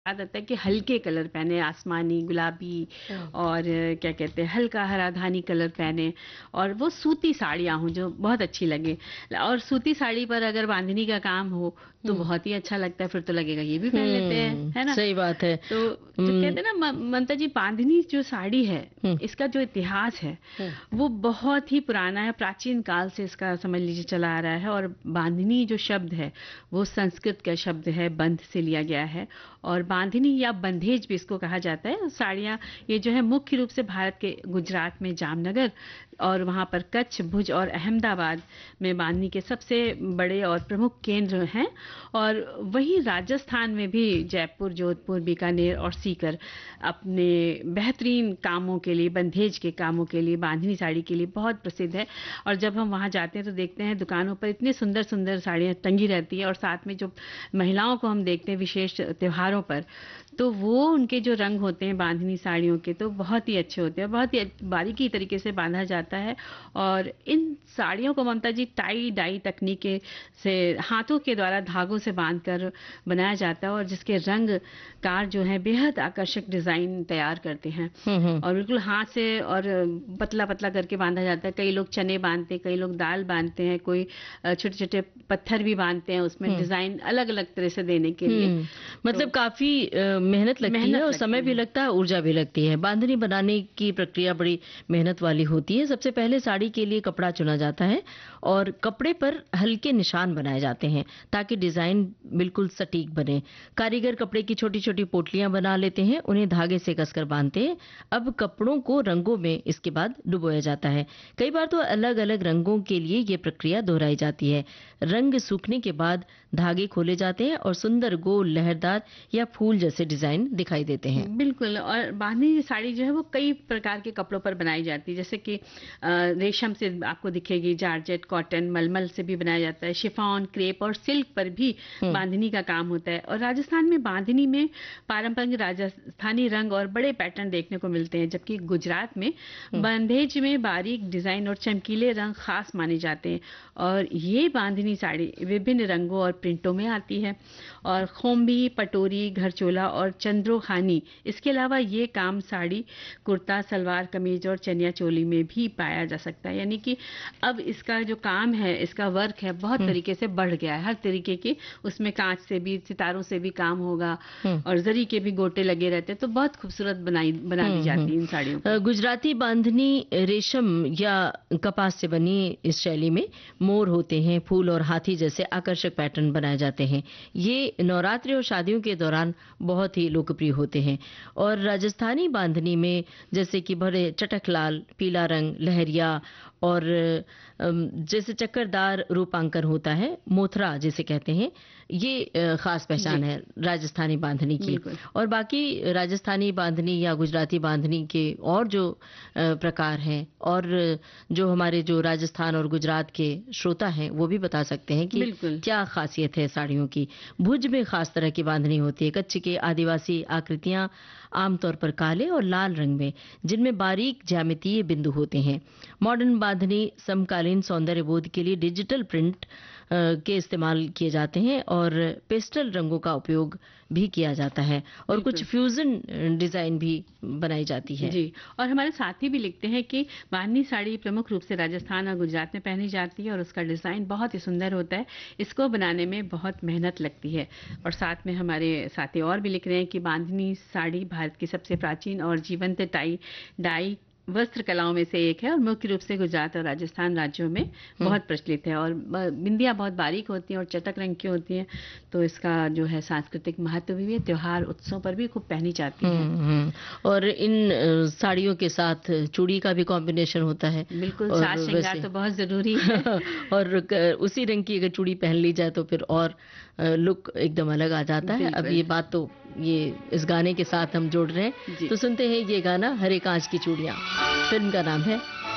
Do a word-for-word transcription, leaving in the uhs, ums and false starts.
याद आता है कि हल्के कलर पहने, आसमानी, गुलाबी हुँ। और अ, क्या कहते हैं, हल्का हरा धानी कलर पहने और वो सूती साड़ियाँ हों जो बहुत अच्छी लगे। और सूती साड़ी पर अगर बांधनी का काम हो तो हुँ। बहुत ही अच्छा लगता है, फिर तो लगेगा ये भी पहन लेते हैं, हुँ, है ना? सही बात है। तो जो उम, कहते हैं ना म ममता जी, बांधनी जो साड़ी है, हुँ, इसका जो इतिहास है हुँ, वो बहुत ही पुराना है, प्राचीन काल से इसका समझ लीजिए चला आ रहा है। और बांधनी जो शब्द है वो संस्कृत का शब्द है, बंध से लिया गया है। और बांधनी या बंधेज भी इसको कहा जाता है। साड़ियाँ ये जो है मुख्य रूप से भारत के गुजरात में जामनगर और वहाँ पर कच्छ, भुज और अहमदाबाद में बांधनी के सबसे बड़े और प्रमुख केंद्र हैं। और वहीं राजस्थान में भी जयपुर, जोधपुर, बीकानेर और सीकर अपने बेहतरीन कामों के लिए, बंधेज के कामों के लिए, बांधनी साड़ी के लिए बहुत प्रसिद्ध है। और जब हम वहाँ जाते हैं तो देखते हैं दुकानों पर इतने सुंदर सुंदर साड़ियाँ टंगी रहती है। और साथ में जो महिलाओं को हम देखते हैं विशेष त्योहारों पर, तो वो उनके जो रंग होते हैं बांधनी साड़ियों के तो बहुत ही अच्छे होते हैं, बहुत ही बारीकी तरीके से बांधा जाता है। और इन साड़ियों को ममता जी टाई डाई तकनीके से हाथों के द्वारा धागों से बांधकर बनाया जाता है, और जिसके रंग कार जो है बेहद आकर्षक डिजाइन तैयार करते हैं। हुँ, हुँ। और बिल्कुल हाथ से और पतला पतला करके बांधा जाता है। कई लोग चने बांधते हैं, कई लोग दाल बांधते हैं, कोई छोटे छोटे पत्थर भी बांधते हैं उसमें हुँ। डिजाइन अलग अलग तरह से देने के लिए। हुँ, मतलब तो काफ़ी अ, मेहनत लगती है मेहनत और समय लगती भी है। लगता है, ऊर्जा भी लगती है। बांधनी बनाने की प्रक्रिया बड़ी मेहनत वाली होती है। सबसे पहले साड़ी के लिए कपड़ा चुना जाता है और कपड़े पर हल्के निशान बनाए जाते हैं ताकि डिज़ाइन बिल्कुल सटीक बने। कारीगर कपड़े की छोटी-छोटी पोटलियाँ बना लेते हैं, उन्हें धागे से कसकर बांधते हैं। अब कपड़ों को रंगों में इसके बाद डुबोया जाता है। कई बार तो अलग-अलग रंगों के लिए ये प्रक्रिया दोहराई जाती है। रंग सूखने के बाद धागे खोले जाते हैं और सुंदर गोल, लहरदार या फूल जैसे डिजाइन दिखाई देते हैं। बिल्कुल। और बांधनी साड़ी जो है वो कई प्रकार के कपड़ों पर बनाई जाती है, जैसे कि अ, रेशम से आपको दिखेगी, जारजेट, कॉटन, मलमल से भी बनाया जाता है, शिफॉन, क्रेप और सिल्क पर भी हुँ, बांधनी का काम होता है। और राजस्थान में बांधनी में पारंपरिक राजस्थानी रंग और बड़े पैटर्न देखने को मिलते हैं, जबकि गुजरात में हुँ, बंधेज में बारीक डिजाइन और चमकीले रंग खास माने जाते हैं। और ये बांधनी साड़ी विभिन्न रंगों और प्रिंटों में आती है। और खोम्बी, पटोरी, घरचोला और चंद्रोखानी, इसके अलावा ये काम साड़ी, कुर्ता, सलवार कमीज और चनिया चोली में भी पाया जा सकता है। यानी कि अब इसका जो काम है, इसका वर्क है, बहुत हुँ, तरीके से बढ़ गया है। हर तरीके की उसमें कांच से भी, सितारों से भी काम होगा हुँ। और जरी के भी गोटे लगे रहते हैं, तो बहुत खूबसूरत बनाई बना दी हुँ, हुँ। जाती है इन साड़ियों अ, को। गुजराती बांधनी रेशम या कपास से बनी इस शैली में मोर होते हैं, फूल और हाथी जैसे आकर्षक पैटर्न बनाए जाते हैं। ये नवरात्रि और शादियों के दौरान बहुत ही लोकप्रिय होते हैं। और राजस्थानी बांधनी में जैसे कि भरे चटक लाल, पीला रंग, लहरिया और अम, जैसे चक्करदार रूपांकन होता है, मोथरा जिसे कहते हैं, ये अ, खास पहचान जी, है राजस्थानी बांधनी की। बिल्कुल। और बाकी राजस्थानी बांधनी या गुजराती बांधनी के और जो अ, प्रकार हैं और जो हमारे जो राजस्थान और गुजरात के श्रोता हैं वो भी बता सकते हैं कि बिल्कुल। क्या खासियत है साड़ियों की। भुज में खास तरह की बांधनी होती है। कच्छ के आदिवासी आकृतियां आमतौर पर काले और लाल रंग में, जिनमें बारीक ज्यामितीय बिंदु होते हैं। मॉडर्न बांधनी समकालीन सौंदर्य बोध के लिए डिजिटल प्रिंट अ, के इस्तेमाल किए जाते हैं और पेस्टल रंगों का उपयोग भी किया जाता है और कुछ बिल्कुल। फ्यूजन डिजाइन भी बनाई जाती है। जी। और हमारे साथी भी लिखते हैं कि बांधनी साड़ी प्रमुख रूप से राजस्थान और गुजरात में पहनी जाती है और उसका डिज़ाइन बहुत ही सुंदर होता है। इसको बनाने में बहुत मेहनत लगती है। और साथ में हमारे साथी और भी लिख रहे हैं कि बांधनी साड़ी भारत की सबसे प्राचीन और जीवंत टाई डाई वस्त्र कलाओं में से एक है और मुख्य रूप से गुजरात और राजस्थान राज्यों में हुँ, बहुत प्रचलित है। और ब- बिंदियाँ बहुत बारीक होती हैं और चटक रंग की होती हैं, तो इसका जो है सांस्कृतिक महत्व भी है। त्योहार उत्सव पर भी खूब पहनी जाती हुँ, है। हुँ। और इन अ, साड़ियों के साथ चूड़ी का भी कॉम्बिनेशन होता है बिल्कुल, और साज श्रृंगार वैसे तो बहुत ज़रूरी है। और क उसी रंग की अगर चूड़ी पहन ली जाए तो फिर और अ, लुक एकदम अलग आ जाता है। अब बिल्कुल। ये बात तो ये इस गाने के साथ हम जोड़ रहे हैं। जी। तो सुनते हैं ये गाना हरे काँच की चूड़ियाँ। फ़िल्म का नाम है